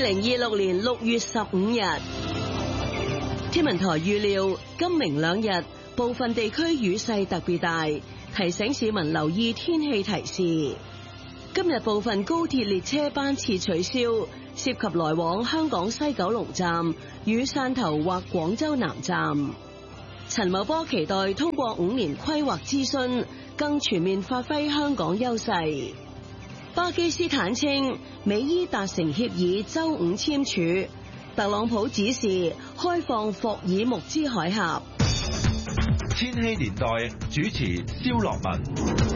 2026年6月15日，天文台預料今明兩日部分地區雨勢特別大，提醒市民留意天氣提示。今日部分高鐵列車班次取消，涉及來往香港西九龍站與汕頭或廣州南站。陳茂波期待通過5年規劃諮詢，更全面發揮香港優勢。巴基斯坦稱美伊達成協議，週5簽署。特朗普指示開放霍爾木茲海峽。 千禧年代主持蕭樂文。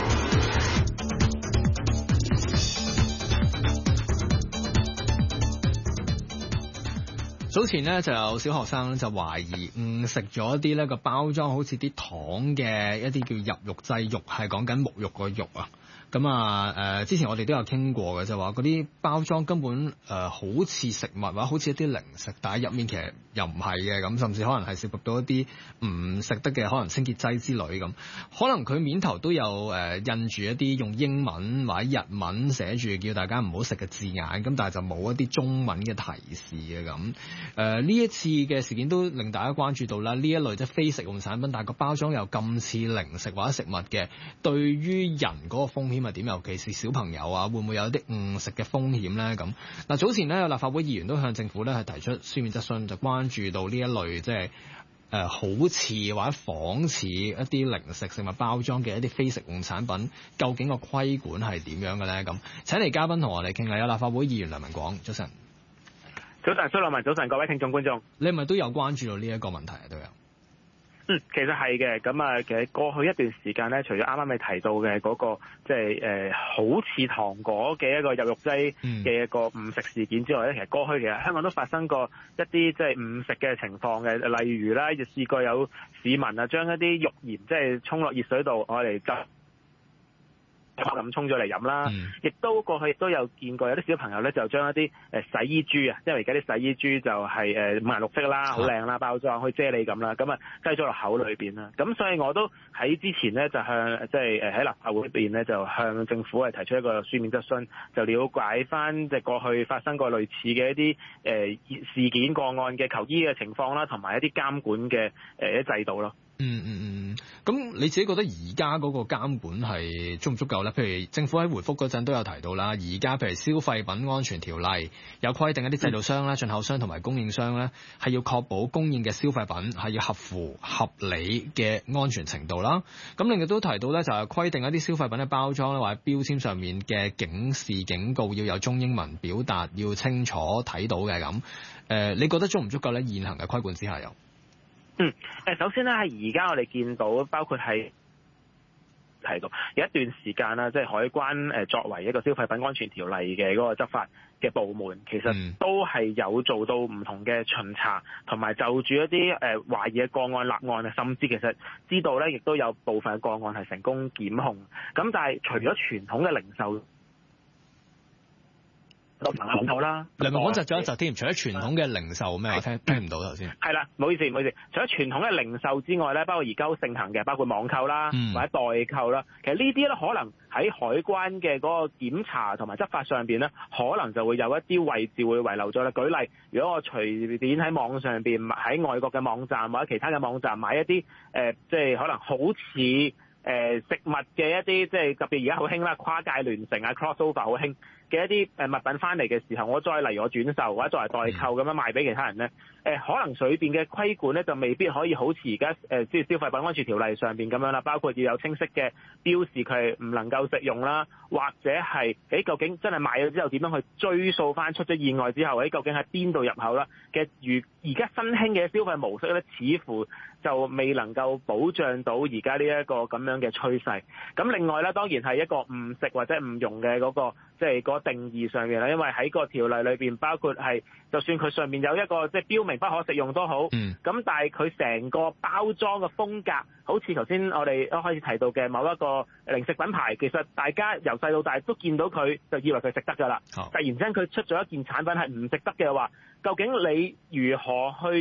早前呢就有小學生就懷疑誤食咗一啲呢個包裝好似啲糖嘅一啲叫入肉劑，肉係講緊沐浴個肉啊。咁啊之前我哋都有傾過嘅，就話嗰啲包裝根本好似食物或者好似一啲零食，但係入面其實又唔係嘅，咁甚至可能係涉及到一啲唔食得嘅可能清潔劑之類咁。可能佢面頭都有印住一啲用英文或者日文寫住叫大家唔好食嘅字眼，咁但係就冇一啲中文嘅提示嘅咁。呢一次嘅事件都令大家關注到啦，呢一類即係非食用產品，但係個包裝又咁似零食或者食物嘅，對於人嗰個風險係點？尤其是小朋友啊，會唔會有啲誤食嘅風險咧？咁嗱，早前咧有立法會議員都向政府咧係提出書面質詢，就關注到呢一類即係好似或者仿似一啲零食食物包裝嘅一啲非食用產品，究竟個規管係點樣嘅咧？咁請嚟嘉賓同我哋傾下，有立法會議員梁文廣，早晨。 早晨，蘇立文，早晨，各位聽眾觀眾， 你係咪都有關注到呢一個問題啊？都有。 其實係嘅。咁啊，其實過去一段時間咧，除咗啱啱你提到嘅嗰個即係好似糖果嘅一個入肉劑嘅一個誤食事件之外咧，其實過去其實香港都發生過一啲即係誤食嘅情況嘅，例如啦，亦試過有市民啊將一啲肉鹽即係沖落熱水度，愛嚟浸。咁沖咗嚟飲啦，亦都過去亦都有見過有啲小朋友咧就將一啲洗衣珠啊，因為而家啲洗衣珠就係五顏六色啦，好靚啦，包裝好似啫喱咁啦，咁啊擠咗落口裏邊啦。咁所以我都喺之前咧就向即係喺立法會裏邊咧就向政府係提出一個書面質詢，就了解翻即係過去發生過類似嘅一啲事件個案嘅求醫嘅情況啦，同埋一啲監管嘅一啲制度咯。 咁你自己覺得而家嗰個監管係足唔足夠咧？譬如政府喺回覆嗰陣都有提到啦，而家譬如消費品安全條例有規定一啲製造商啦、進口商同埋供應商咧係要確保供應嘅消費品係要合乎合理嘅安全程度啦。咁另外都提到咧就係規定一啲消費品嘅包裝咧或者標籤上面嘅警示警告要有中英文表達，要清楚睇到嘅咁。你覺得足唔足夠咧？現行嘅規管之下有？ 首先咧喺而家我哋見到，包括係提到有一段時間啦，即係海關作為一個消費品安全條例嘅嗰個執法嘅部門，其實都係有做到唔同嘅巡查，同埋就住一啲懷疑嘅個案立案啊，甚至其實知道咧，亦都有部分嘅個案係成功檢控。咁但係除咗傳統嘅零售，零售啦， 你咪講窒咗一窒添。除咗傳統嘅零售咩？我聽唔到頭先。 係啦，唔好意思。除咗傳統嘅零售之外咧，包括而家好盛行嘅，包括網購啦，或者代購啦。其實呢啲咧，可能喺海關嘅嗰個檢查同埋執法上邊咧，可能就會有一啲位置會遺留咗啦。舉例，如果我隨便喺網上邊喺外國嘅網站或者其他嘅網站買一啲即係可能好似食物嘅一啲，即係特別而家好興啦，跨界聯乘啊 crossover 好興嘅一啲物品翻嚟嘅時候，我再例如我轉售或者作為代購咁樣賣俾其他人咧，可能裏邊嘅規管咧就未必可以好似而家即係消費品安全條例上邊咁樣啦，包括要有清晰嘅標示佢係唔能夠食用啦，或者係究竟真係買咗之後點樣去追溯翻出咗意外之後究竟喺邊度入口啦嘅？而家新興嘅消費模式咧，似乎就未能夠保障到而家呢一個咁樣嘅趨勢。咁另外咧，當然係一個誤食或者誤用嘅嗰個即係嗰個定義上面啦，因為喺個條例裏邊包括係，就算佢上面有一個即係標明不可食用都好，咁但係佢成個包裝嘅風格，好似頭先我哋一開始提到嘅某一個零食品牌，其實大家由細到大都見到佢就以為佢食得㗎啦。突然之間佢出咗一件產品係唔食得嘅話，究竟你如何去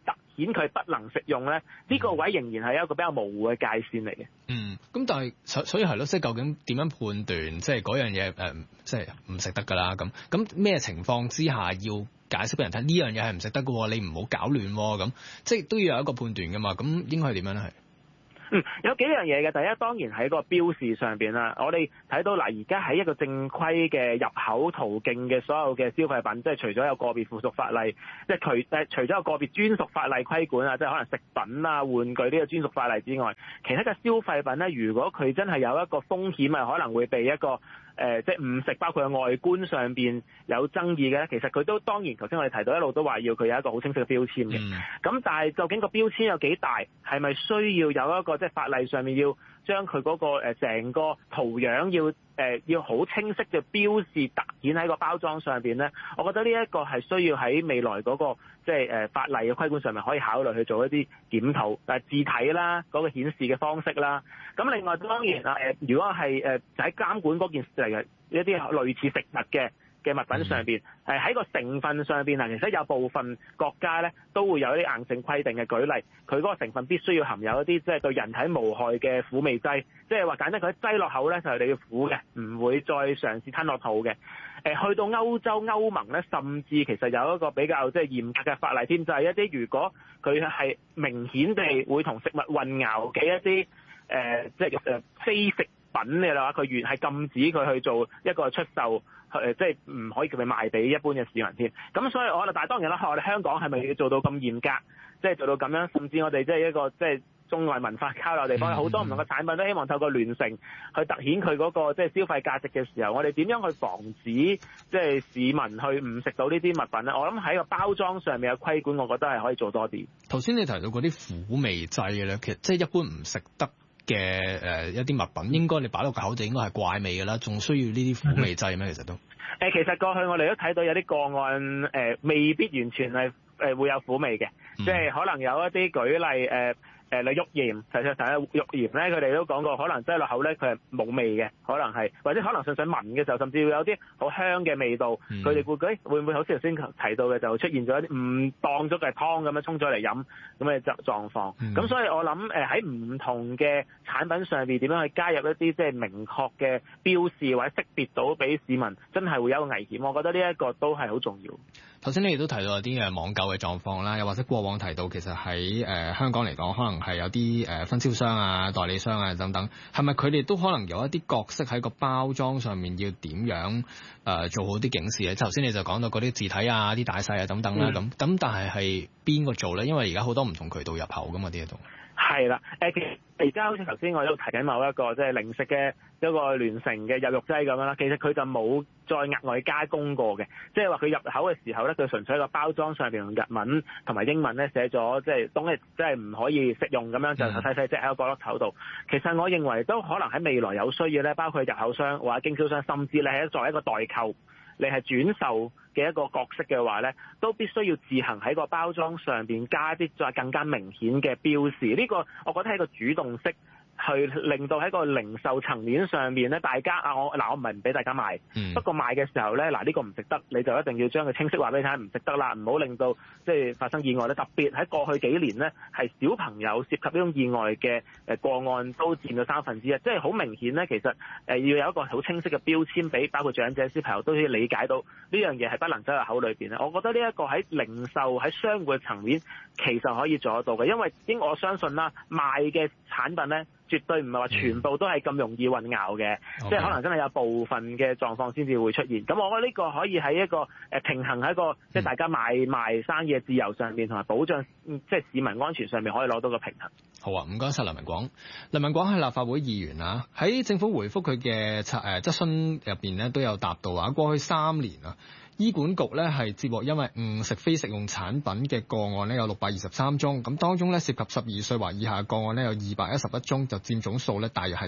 突顯佢不能食用咧，呢個位仍然係一個比較模糊嘅界線嚟嘅。 咁但係所以係咯，即係究竟點樣判斷即係嗰樣嘢即係唔食得㗎啦？咁咩情況之下要解釋俾人睇呢樣嘢係唔食得㗎？你唔好搞亂咁，即係都要有一個判斷㗎嘛？咁應該係點樣咧？係？ 有幾樣嘢嘅。第一當然喺個標示上邊啦，我哋睇到嗱，而家喺一個正規嘅入口途徑嘅所有嘅消費品，即係除咗有個別附屬法例，即係除咗有個別專屬法例規管啊，即係可能食品啊、玩具呢個專屬法例之外，其他嘅消費品咧，如果佢真係有一個風險係可能會被一個即係誤食，包括外觀上邊有爭議嘅咧，其實佢都當然頭先我哋提到一路都話要佢有一個好清晰嘅標籤嘅。咁但係究竟個標籤有幾大，係咪需要有一個即係法例上面要將佢嗰個成個圖樣要好清晰嘅標示突顯喺個包裝上邊咧？我覺得呢一個係需要喺未來嗰個即係法例嘅規管上面可以考慮去做一啲檢討，但係字體啦，嗰個顯示嘅方式啦。咁另外當然啊如果係喺監管嗰件事嚟嘅一啲類似食物嘅物品上邊，喺個成分上邊啊，其實有部分國家咧都會有一啲硬性規定嘅。舉例，佢嗰個成分必須要含有一啲即係對人體無害嘅苦味劑，即係話簡單佢擠落口咧就係你要苦嘅，唔會再嘗試吞落肚嘅。去到歐洲歐盟咧，甚至其實有一個比較即係嚴格嘅法例添，就係一啲如果佢係明顯地會同食物混淆嘅一啲即係非食品嘅話，佢原係禁止佢去做一個出售，即係唔可以叫佢賣俾一般嘅市民添。咁所以但係當然啦，我哋香港係咪要做到咁嚴格，即係做到咁樣？甚至我哋即係一個即係中外文化交流地方，好多唔同嘅產品都希望透過聯乘去突顯佢嗰個即係消費價值嘅時候，我哋點樣去防止即係市民去誤食到呢啲物品咧？我諗喺個包裝上面嘅規管，我覺得係可以做多啲。 頭先你提到嗰啲苦味劑嘅咧，其實即係一般唔食得嘅一啲物品，應該你擺落個口就應該係怪味㗎啦，仲需要呢啲苦味劑咩？其實都其實過去我哋都睇到有啲個案未必完全係會有苦味嘅，即係可能有一啲舉例你浴鹽，其實浴鹽咧，佢哋都講過，可能擠落口咧，佢係冇味嘅，可能係或者可能純粹聞嘅時候，甚至會有啲好香嘅味道。佢哋會唔會好似頭先提到嘅，就出現咗一啲唔當咗嘅湯咁樣沖咗嚟飲咁嘅狀況。咁所以我諗喺唔同嘅產品上邊點樣去加入一啲即係明確嘅標示或者識別到俾市民真係會有一個危險，我覺得呢一個都係好重要。 頭先你亦都提到有啲網購嘅狀況啦，又或者過往提到其實喺香港嚟講，可能係有啲分銷商啊、代理商啊等等，係咪佢哋都可能有一啲角色喺個包裝上面要點樣做好啲警示咧？頭先你就講到嗰啲字體啊、啲大細啊等等啦，咁但係邊個做咧？因為而家好多唔同渠道入口噶嘛，啲嘢都係啦。其實而家好似頭先我都提緊某一個即係零食嘅一個聯乘嘅入肉劑咁樣啦，其實佢就冇再額外加工過嘅，即係話佢入口嘅時候咧，佢純粹喺個包裝上邊用日文同埋英文咧寫咗即係東西即係唔可以食用咁樣，就細細隻喺個角落頭度。其實我認為都可能喺未來有需要咧，包括入口商或者經銷商，甚至你係作為一個代購，你係轉售嘅一個角色嘅話咧，都必須要自行喺個包裝上邊加啲再更加明顯嘅標示。呢個我覺得係一個主動式，去令到喺個零售層面上面咧，大家我唔係唔俾大家賣，不過賣嘅時候咧，呢個唔食得，你就一定要將佢清晰話俾你聽，唔食得啦，唔好令到即係發生意外咧。特別喺過去幾年咧，係小朋友涉及呢種意外嘅個案都佔咗1/3，即係好明顯咧。其實要有一個好清晰嘅標籤俾包括長者、小朋友都可以理解到呢樣嘢係不能走入口裏邊咧。我覺得呢一個喺零售喺商戶嘅層面其實可以做得到嘅，因為我相信啦，賣嘅產品咧，絕對唔係話全部都係咁容易混淆嘅，即係可能真係有部分嘅狀況先至會出現。咁我覺得呢個可以喺一個平衡喺一個即係大家賣生意嘅自由上面，同埋保障即係市民安全上面可以攞到個平衡。 好啊，唔該晒梁文廣。梁文廣係立法會議員啊，喺政府回覆佢嘅質詢入邊咧都有答到啊，過去3年啊，醫管局咧係接獲因為誤食非食用產品嘅個案咧有623宗，咁當中咧涉及12歲或以下嘅個案咧有211宗，就佔總數咧大約係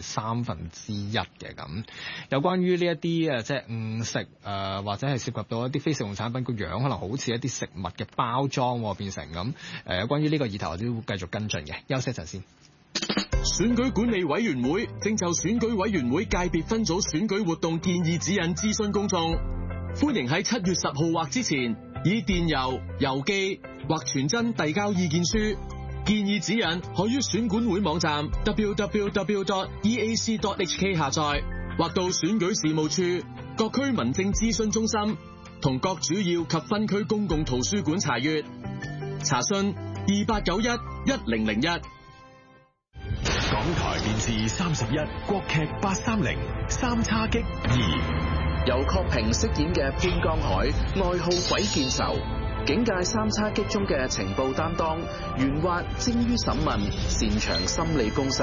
1/3嘅咁。有關於呢一啲即係誤食或者係涉及到一啲非食用產品個樣，可能好似一啲食物嘅包裝變成咁。有關於呢個議題我都會繼續跟進嘅。休息一陣先。 選舉管理委員會正就選舉委員會界別分組選舉活動建議指引諮詢公眾。歡迎喺7月10號或之前以電郵、郵寄或傳真遞交意見書。建議指引可於選管會網站 www.eac.hk 下載，或到選舉事務處、各區民政諮詢中心同各主要及分區公共圖書館查閱。查詢2891-1001。 港台電視31國劇830三叉戟2， 由郝平飾演嘅潘江海，愛好鬼見愁，警界三叉戟中嘅情報擔當，圓滑精於審問，擅長心理攻勢。